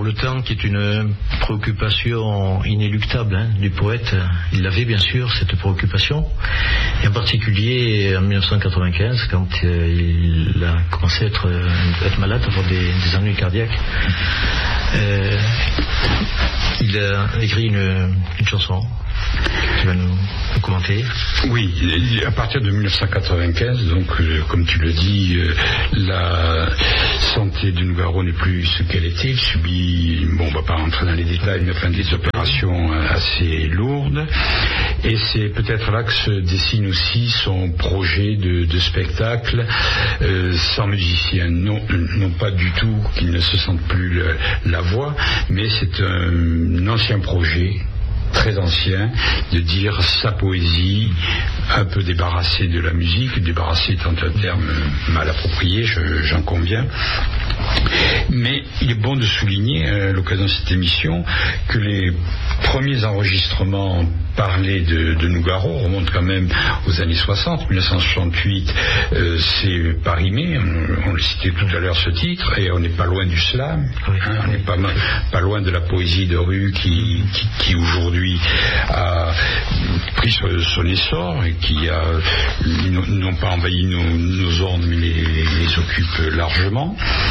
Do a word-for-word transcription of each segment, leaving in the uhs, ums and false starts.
le temps qui est une préoccupation inéluctable hein, du poète. Il avait bien sûr cette préoccupation, et en particulier en mille neuf cent quatre-vingt-quinze, quand euh, il a commencé à être, être malade, à avoir des, des ennuis cardiaques. Euh, il a écrit une, une chanson qui va nous, nous commenter. Oui, à partir de mille neuf cent quatre-vingt-quinze, donc euh, comme tu le dis, euh, la santé de Nougaro n'est plus ce qu'elle était. Il subit, bon, on ne va pas rentrer dans les détails, mais enfin des opérations assez lourdes. Et c'est peut-être là que se dessine aussi son projet de, de spectacle euh, sans musicien. Non, non pas du tout qu'il ne se sente plus le, la voix, mais c'est un, un ancien projet très ancien, de dire sa poésie, un peu débarrassée de la musique, débarrassée étant un terme mal approprié, je, j'en conviens. Mais il est bon de souligner, à l'occasion de cette émission, que les premiers enregistrements parlés de, de Nougaro remontent quand même aux années soixante, mille neuf cent soixante-huit, euh, c'est Paris-Mai, on, on le citait tout à l'heure ce titre, et on n'est pas loin du slam, hein, on n'est pas, pas loin de la poésie de rue qui, qui, qui aujourd'hui a pris son essor et qui a non pas envahi nos, nos ondes mais les, les occupe largement.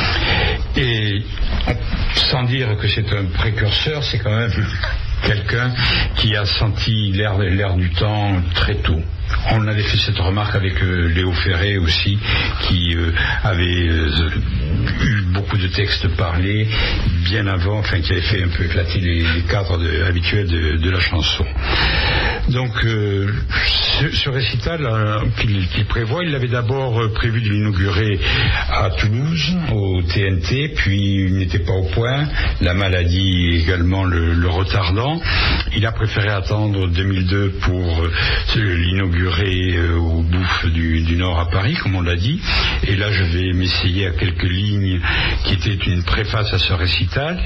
Et sans dire que c'est un précurseur, c'est quand même quelqu'un qui a senti l'air, l'air du temps très tôt. On avait fait cette remarque avec euh, Léo Ferré aussi, qui euh, avait euh, eu beaucoup de textes parlés bien avant, enfin qui avait fait un peu éclater les, les cadres de, habituels de, de la chanson. Donc euh, ce, ce récital euh, qu'il, qu'il prévoit, il avait d'abord euh, prévu de l'inaugurer à Toulouse, au T N T, puis il n'était pas au point, la maladie également le, le retardant. Il a préféré attendre deux mille deux pour euh, l'inaugurer euh, au Bouffe du, du Nord à Paris, comme on l'a dit. Et là, je vais m'essayer à quelques lignes qui étaient une préface à ce récital.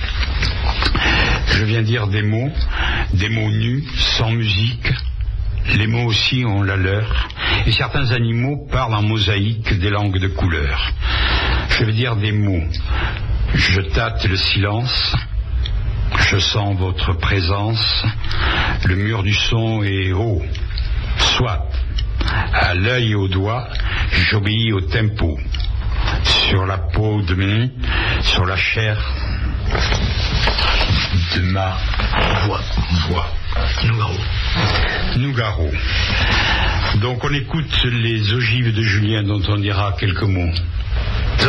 Je viens dire des mots, des mots nus, sans musique. Les mots aussi ont la leur. Et certains animaux parlent en mosaïque des langues de couleur. Je vais dire des mots. Je tâte le silence. Je sens votre présence. Le mur du son est haut. Soit, à l'œil et au doigt, j'obéis au tempo. Sur la peau de mes, sur la chair de ma voix. voix. Nougaro. Nougaro. Donc on écoute les ogives de Julien dont on dira quelques mots.